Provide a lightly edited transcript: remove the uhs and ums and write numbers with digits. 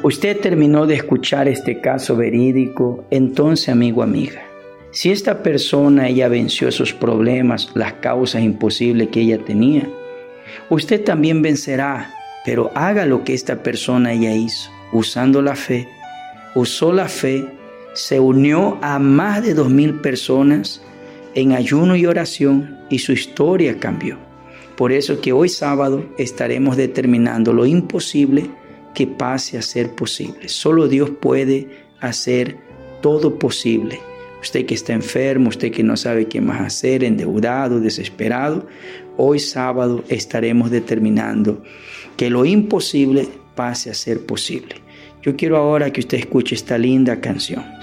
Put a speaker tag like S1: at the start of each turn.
S1: Usted terminó de escuchar este caso verídico, entonces, amigo, amiga, si esta persona, ella venció esos problemas, las causas imposibles que ella tenía, usted también vencerá, pero haga lo que esta persona ella hizo, usando la fe. Usó la fe, se unió a más de 2,000 personas en ayuno y oración y su historia cambió. Por eso que hoy sábado estaremos determinando lo imposible que pase a ser posible. Solo Dios puede hacer todo posible. Usted que está enfermo, usted que no sabe qué más hacer, endeudado, desesperado, hoy sábado estaremos determinando que lo imposible pase a ser posible. Yo quiero ahora que usted escuche esta linda canción.